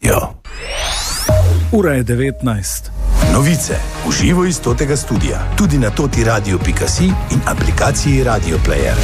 Ura je 19. Novice v živo iz totega studia, tudi na totiradio.si in aplikaciji Radio Player.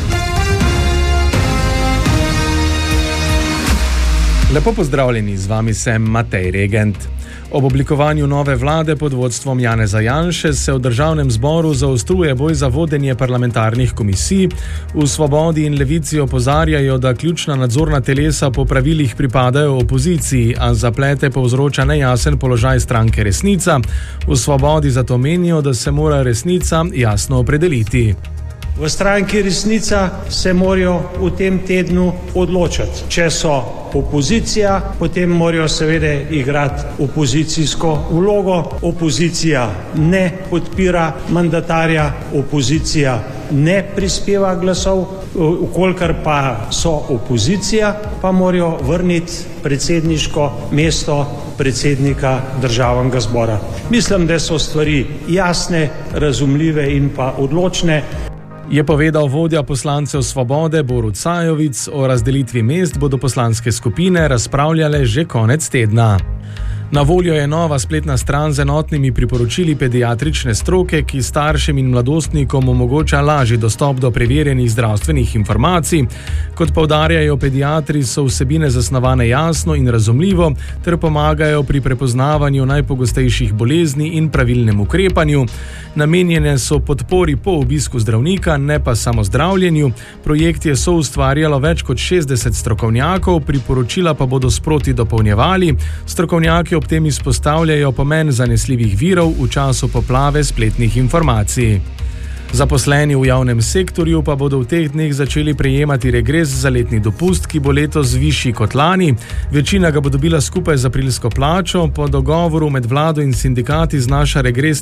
Lepo pozdravljeni, z vami sem Matej Regent. Ob oblikovanju nove vlade pod vodstvom Janeza Janše se v državnem zboru zaostruje boj za vodenje parlamentarnih komisij. V Svobodi in Levici opozarjajo, da ključna nadzorna telesa po pravilih pripadajo opoziciji, a zaplete povzroča nejasen položaj stranke Resnica. V Svobodi zato menijo, da se mora Resnica jasno opredeliti. V stranki Resnica se morajo v tem tednu odločiti. Če so opozicija, potem morajo seveda igrati opozicijsko vlogo. Opozicija ne podpira mandatarja, opozicija ne prispeva glasov, ukolikor pa so opozicija, pa morajo vrniti predsedniško mesto predsednika državnega zbora. Mislim, da so stvari jasne, razumljive in pa odločne. Je povedal vodja poslancev Svobode Borut Sajovic. O razdelitvi mest bodo poslanske skupine razpravljale že konec tedna. Na voljo je nova spletna stran z enotnimi priporočili pediatrične stroke, ki staršem in mladostnikom omogoča lažji dostop do preverjenih zdravstvenih informacij. Kot poudarjajo pediatri, so vsebine zasnovane jasno in razumljivo ter pomagajo pri prepoznavanju najpogostejših bolezni in pravilnem ukrepanju. Namenjene so podpori po obisku zdravnika, ne pa samo zdravljenju. Projekt je soustvarjalo več kot 60 strokovnjakov, priporočila pa bodo sproti dopolnjevali. Strokovnjaki ob tem izpostavljajo pomen zanesljivih virov v času poplave spletnih informacij. Zaposleni v javnem sektorju pa bodo v teh dneh začeli prejemati regres za letni dopust, ki bo letos višji kot lani. Večina ga bo dobila skupaj z aprilsko plačo. Po dogovoru med vlado in sindikati znaša regres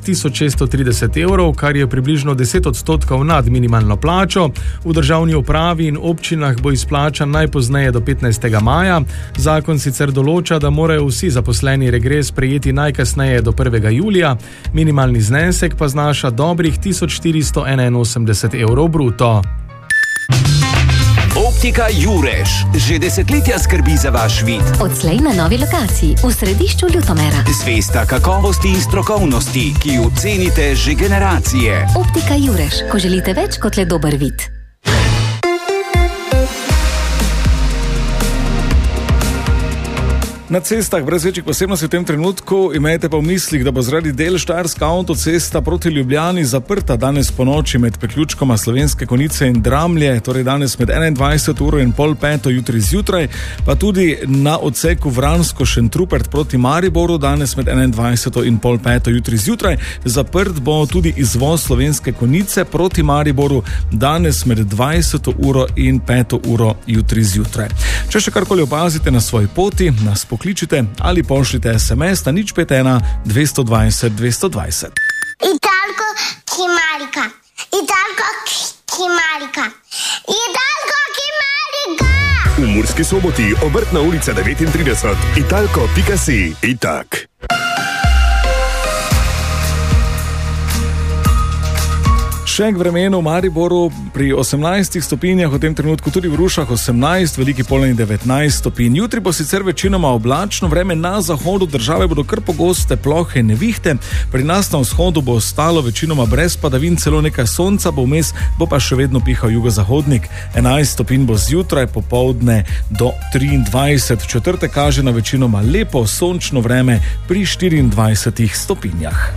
1630 evrov, kar je približno 10% nad minimalno plačo. V državni upravi in občinah bo izplačan najpozneje do 15. maja. Zakon sicer določa, da morajo vsi zaposleni regres prejeti najkasneje do 1. julija. Minimalni znesek pa znaša dobrih 1481 evrov bruto. Optika Jurež že desetletja skrbi za vaš vid. Odslej na novi lokaciji v središču Ljutomera. Zvesta kakovosti in strokovnosti, ki jo cenite že generacije. Optika Jurež, ko želite več kot le dober vid. Na cestah brez večjih posebnosti v tem trenutku imejte pa v mislih, da bo zaradi del Štajerska avtocesta proti Ljubljani zaprta danes po noči med priključkoma Slovenske Konjice in Dramlje, torej danes med 21 uro in pol 5 jutri zjutraj, pa tudi na odseku Vransko-Šentrupert proti Mariboru danes med 21 in pol 5 jutri zjutraj. Zaprt bo tudi izvoz Slovenske Konjice proti Mariboru danes med 20 uro in 5 uro jutri zjutraj. Če še karkoli opazite na svoji poti, nas pokličite ali pošljite SMS na 051 220 220. Italko Kimarika. Italko Kimarika. Italko Kimarika. V Murski Soboti, Obrtna ulica 39, italko.si. Itak. Še k vremenu v Mariboru pri 18 stopinjah, v tem trenutku tudi v Rušah 18, Veliki Polani 19 stopinj. Jutri bo sicer večinoma oblačno vreme, na zahodu države bodo kar pogoste plohe in nevihte, pri nas na vzhodu bo ostalo večinoma brez padavin, celo nekaj sonca bo vmes, bo pa še vedno pihal jugozahodnik. 11 stopinj bo zjutraj, popoldne do 23. Četrtek kaže na večinoma lepo sončno vreme pri 24 stopinjah.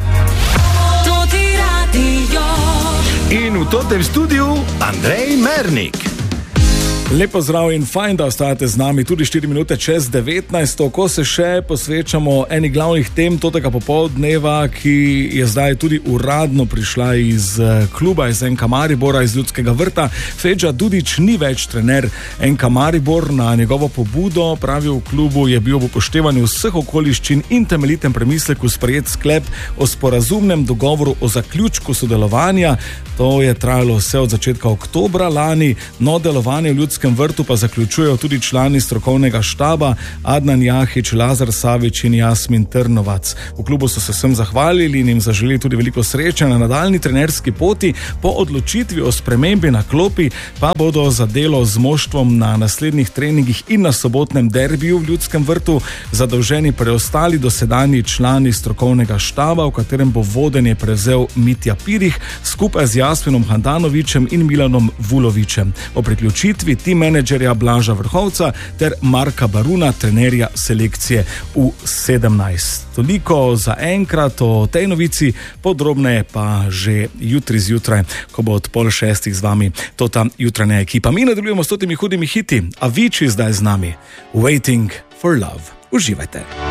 In v totem studiu Andrej Mernik. Lepo zdrav in fajn, da ostajate z nami tudi 4 minute čez 19, ko se še posvečamo eni glavnih tem totega popoldneva, ki je zdaj tudi uradno prišla iz kluba, iz NK Maribora, iz Ljudskega vrta. Feđa Dudić ni več trener NK Maribor. Na njegovo pobudo, pravi v klubu, je bil v upoštevanju vseh okoliščin in temeljitem premisleku sprejet sklep o sporazumnem dogovoru o zaključku sodelovanja. To je trajalo vse od začetka oktobra lani, no delovanje v Ljudskem Ljudskem vrtu pa zaključujejo tudi člani strokovnega štaba Adnan Jahič, Lazar Savič in Jasmin Trnovac. V klubu so se vsem zahvalili in jim zaželeli tudi veliko sreče na nadaljni trenerski poti. Po odločitvi o spremembi na klopi pa bodo za delo z moštvom na naslednjih treningih in na sobotnem derbiju v Ljudskem vrtu zadolženi preostali dosedanji člani strokovnega štaba, v katerem bo vodenje prevzel Mitja Pirih skupaj z Jasminom Handanovičem in Milanom Vulovičem. O priključitvi tim menedžerja Blaža Vrhovca ter Marka Baruna, trenerja selekcije U17. Toliko za enkrat o tej novici, podrobneje pa že jutri zjutraj, ko bo od 5:30 z vami ta jutranja ekipa. Mi nadaljujemo s temi hudimi hiti, a Avicii zdaj z nami. Waiting for Love. Uživajte.